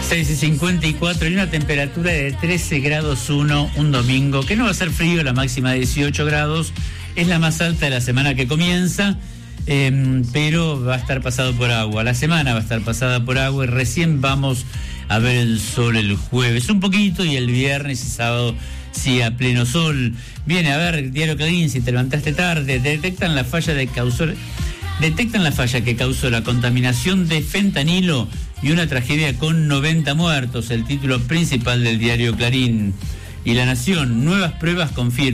6:54 y una temperatura de 13 grados 1, un domingo, que no va a ser frío, la máxima de 18 grados, es la más alta de la semana que comienza, pero va a estar pasado por agua. La semana va a estar pasada por agua y recién vamos a ver el sol el jueves, un poquito, y el viernes y sábado sí a pleno sol. Viene a ver, Diario Clarín, si te levantaste tarde, detectan la falla que causó la contaminación de fentanilo y una tragedia con 90 muertos, el título principal del Diario Clarín. Y La Nación, nuevas pruebas confirman